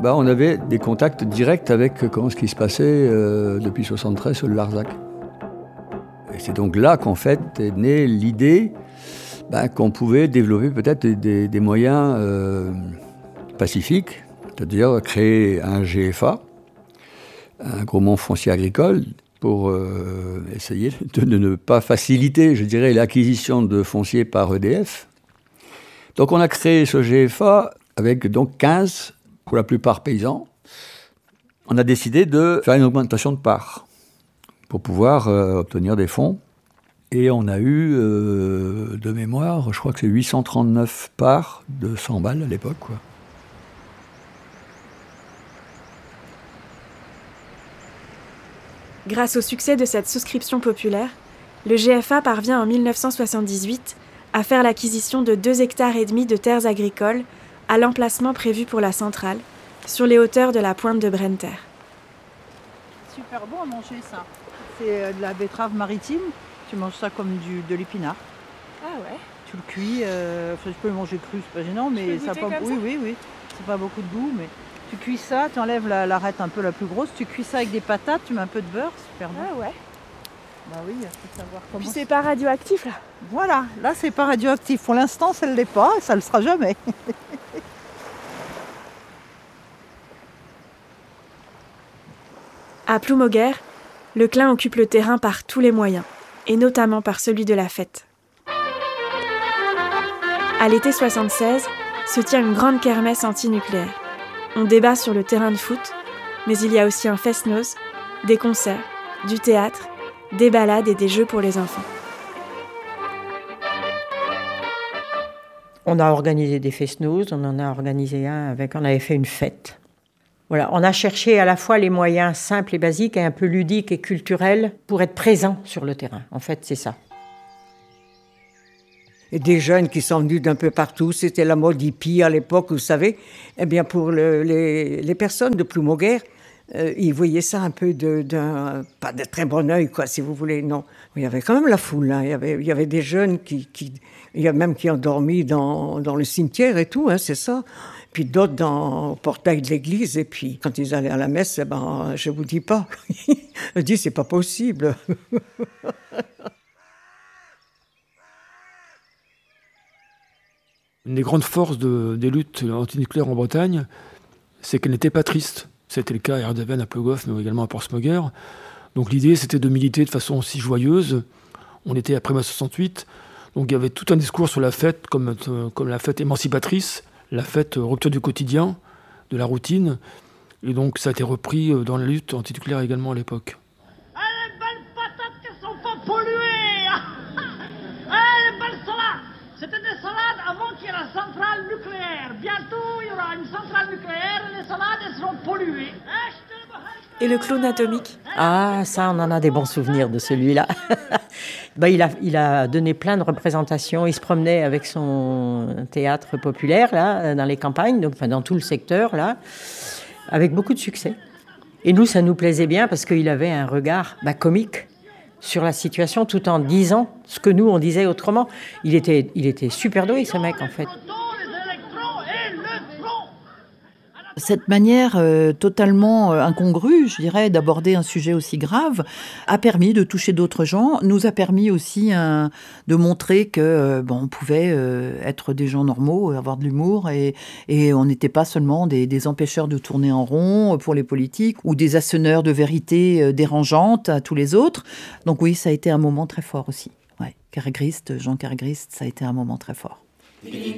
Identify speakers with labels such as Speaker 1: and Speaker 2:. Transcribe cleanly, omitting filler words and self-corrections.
Speaker 1: On avait des contacts directs avec ce qui se passait depuis 1973 sur le Larzac. Et c'est donc là qu'en fait est née l'idée qu'on pouvait développer peut-être des moyens pacifiques, c'est-à-dire créer un GFA, un groupement foncier agricole, pour essayer de ne pas faciliter, je dirais, l'acquisition de foncier par EDF. Donc on a créé ce GFA avec donc 15, pour la plupart paysans. On a décidé de faire une augmentation de parts pour pouvoir obtenir des fonds. Et on a eu, de mémoire, je crois que c'est 839 parts de 100 balles à l'époque, quoi.
Speaker 2: Grâce au succès de cette souscription populaire, le GFA parvient en 1978 à faire l'acquisition de 2,5 hectares de terres agricoles à l'emplacement prévu pour la centrale, sur les hauteurs de la pointe de Brenter.
Speaker 3: Super bon à manger ça. C'est de la betterave maritime, tu manges ça comme de l'épinard.
Speaker 2: Ah ouais.
Speaker 3: Tu le cuis, tu peux le manger cru, c'est pas gênant, mais ça n'a pas beaucoup. Oui. C'est pas beaucoup de goût, mais tu cuis ça, tu enlèves l'arête un peu la plus grosse, tu cuis ça avec des patates, tu mets un peu de beurre, super bon.
Speaker 2: Ah ouais.
Speaker 3: Bah oui, il faut savoir comment.
Speaker 2: Puis c'est pas radioactif là.
Speaker 3: Voilà, là c'est pas radioactif. Pour l'instant, ça ne l'est pas, et ça ne le sera jamais.
Speaker 2: À Ploumoguer, le Clin occupe le terrain par tous les moyens, et notamment par celui de la fête. À l'été 1976, se tient une grande kermesse anti-nucléaire. On débat sur le terrain de foot, mais il y a aussi un fest-noz, des concerts, du théâtre, des balades et des jeux pour les enfants.
Speaker 4: On a organisé des fest-noz, on en a organisé on avait fait une fête. Voilà, on a cherché à la fois les moyens simples et basiques et un peu ludiques et culturels pour être présents sur le terrain. En fait, c'est ça.
Speaker 5: Et des jeunes qui sont venus d'un peu partout, c'était la mode hippie à l'époque, vous savez. Eh bien, pour les personnes de Ploumoguer, ils voyaient ça un peu pas de très bon œil, quoi, si vous voulez, non. Mais il y avait quand même la foule, hein. Il y avait des jeunes il y a même qui ont dormi dans le cimetière et tout, hein, c'est ça. Puis d'autres au portail de l'église, et puis quand ils allaient à la messe, je vous dis pas. Je dis, c'est pas possible.
Speaker 6: Une des grandes forces des luttes antinucléaires en Bretagne, c'est qu'elles n'étaient pas tristes. C'était le cas à Erdeven, à Plogoff, mais également à Portsmouguer. Donc l'idée, c'était de militer de façon aussi joyeuse. On était après mai 68, donc il y avait tout un discours sur la fête comme la fête émancipatrice, la fête rupture du quotidien, de la routine. Et donc ça a été repris dans la lutte antinucléaire également à l'époque.
Speaker 7: Les belles patates qui sont pas polluées. Les belles salades. C'était des salades avant qu'il y ait la centrale nucléaire. Bientôt, il y aura une centrale nucléaire et les salades elles seront polluées.
Speaker 2: Et le clown atomique ?
Speaker 4: Ah, ça, on en a des bons souvenirs de celui-là. Il a donné plein de représentations. Il se promenait avec son théâtre populaire, là, dans les campagnes, donc dans tout le secteur, là, avec beaucoup de succès. Et nous, ça nous plaisait bien parce qu'il avait un regard comique sur la situation, tout en disant ce que nous, on disait autrement. Il était super doué, ce mec, en fait.
Speaker 8: Cette manière totalement incongrue, je dirais, d'aborder un sujet aussi grave, a permis de toucher d'autres gens, nous a permis aussi de montrer que on pouvait être des gens normaux, avoir de l'humour, et on n'était pas seulement des empêcheurs de tourner en rond pour les politiques, ou des asseneurs de vérité dérangeantes à tous les autres. Donc oui, ça a été un moment très fort aussi. Ouais. Jean Carregrist, ça a été un moment très fort.